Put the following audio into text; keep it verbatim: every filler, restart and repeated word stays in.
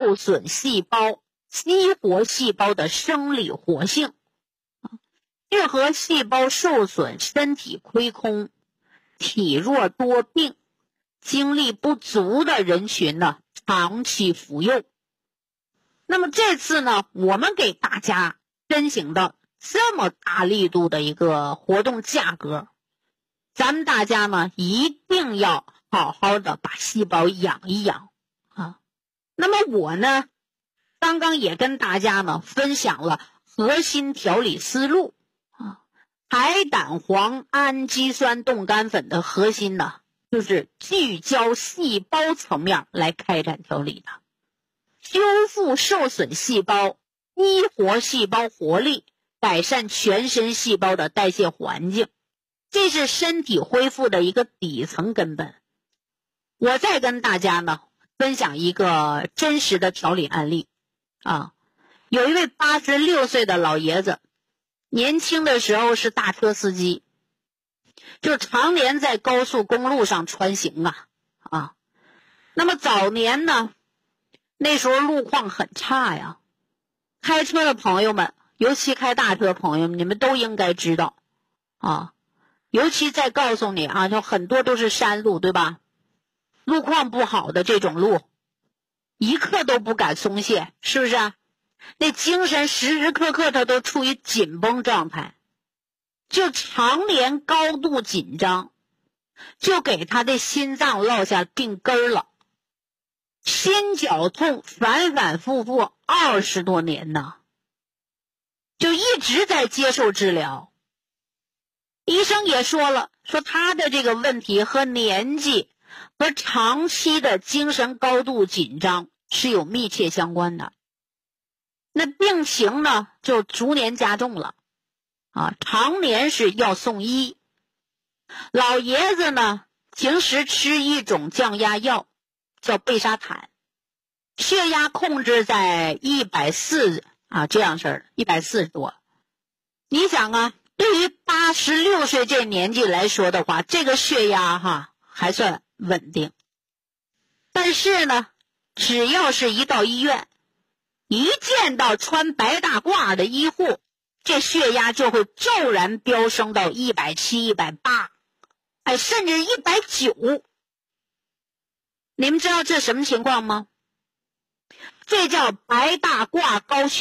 受损细胞激活细胞的生理活性，适合细胞受损、身体亏空、体弱多病、精力不足的人群呢长期服用。那么这次呢，我们给大家申请到这么大力度的一个活动价格，咱们大家呢一定要好好的把细胞养一养啊。那么我呢，刚刚也跟大家呢分享了核心调理思路啊。海胆黄氨基酸冻干粉的核心呢，就是聚焦细胞层面来开展调理的，修复受损细胞，激活细胞活力，改善全身细胞的代谢环境，这是身体恢复的一个底层根本。我再跟大家呢分享一个真实的调理案例啊，有一位八十六岁的老爷子，年轻的时候是大车司机，就常年在高速公路上穿行啊啊。那么早年呢，那时候路况很差呀，开车的朋友们，尤其开大车朋友们，你们都应该知道啊。尤其再告诉你啊，就很多都是山路，对吧？路况不好的这种路，一刻都不敢松懈，是不是啊？那精神时时刻刻他都处于紧绷状态，就常年高度紧张，就给他的心脏落下病根了。心绞痛反反复复二十多年呢，就一直在接受治疗。医生也说了，说他的这个问题和年纪和长期的精神高度紧张是有密切相关的。那病情呢就逐年加重了啊，常年是要送医。老爷子呢平时吃一种降压药叫贝沙坦，血压控制在一百四十啊，这样式儿一百四十多。你想啊，对于八十六岁这年纪来说的话，这个血压哈还算稳定。但是呢，只要是一到医院，一见到穿白大褂的医护，这血压就会骤然飙升到一百七、一百八，哎，甚至一百九。你们知道这什么情况吗？这叫白大褂高血压。